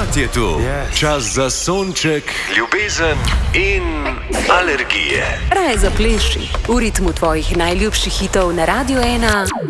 Cajt je tu. Čas za sonček, ljubezen in alergije. Raje zapleši v ritmu tvojih najljubših hitov na Radio 1.